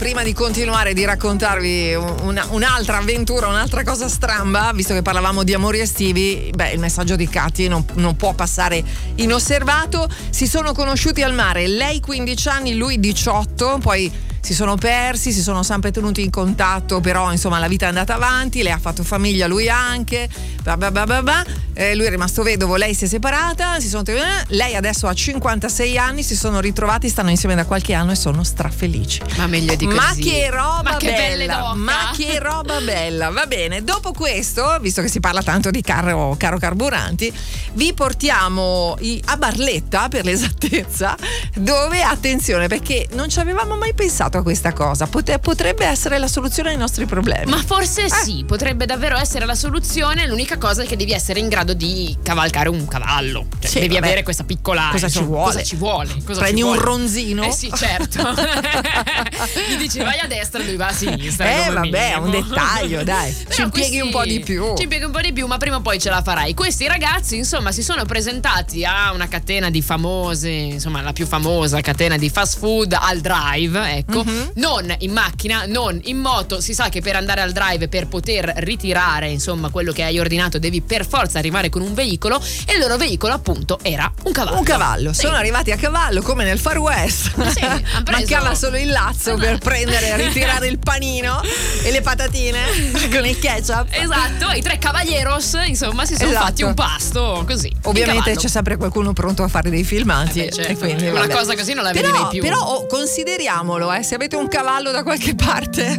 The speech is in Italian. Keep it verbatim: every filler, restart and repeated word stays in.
prima di continuare di raccontarvi una, un'altra avventura, un'altra cosa stramba, visto che parlavamo di amori estivi, beh, il messaggio di Katy non, non può passare inosservato. Si sono conosciuti al mare, lei quindici anni, lui diciotto, poi si sono persi, si sono sempre tenuti in contatto, però insomma la vita è andata avanti, lei ha fatto famiglia, lui anche, bah bah bah bah bah. Eh, lui è rimasto vedovo, lei si è separata, si sono, lei adesso ha cinquantasei anni, si sono ritrovati, stanno insieme da qualche anno e sono strafelici. Ma meglio di così. Ma che roba ma che bella, ma che roba bella. Va bene, dopo questo, visto che si parla tanto di caro, caro carburanti, vi portiamo i, a Barletta, per l'esattezza, dove, attenzione, perché non ci avevamo mai pensato a questa cosa, Pot- potrebbe essere la soluzione ai nostri problemi. Ma forse eh. sì, potrebbe davvero essere la soluzione. L'unica cosa è che devi essere in grado di cavalcare un cavallo, cioè, sì, devi vabbè. avere questa piccola, cosa insomma, ci vuole? cosa ci vuole? Cosa Prendi ci un vuole? ronzino? Eh sì, certo. Gli dici vai a destra, lui va a sinistra. Eh come vabbè, è minimo. un dettaglio, dai. Però ci impieghi questi, un po' di più. Ci impieghi un po' di più, ma prima o poi ce la farai. Questi ragazzi, insomma, si sono presentati a una catena di famose, insomma, la più famosa catena di fast food, al Drive, ecco. Mm-hmm. Non in macchina, non in moto. Si sa che per andare al Drive, per poter ritirare, insomma, quello che hai ordinato, devi per forza arrivare con un veicolo, e il loro veicolo appunto era un cavallo. Un cavallo, sì. Sono arrivati a cavallo come nel Far West. Sì, han preso... Mancava solo il lazzo per prendere e ritirare il panino e le patatine con il ketchup. Esatto, i tre cavalieros, insomma, si sono esatto. fatti un pasto così. Ovviamente c'è sempre qualcuno pronto a fare dei filmati. Eh beh, certo. E quindi, una vabbè. cosa così non la vedi però, mai più. Però oh, consideriamolo, eh, se avete un cavallo da qualche parte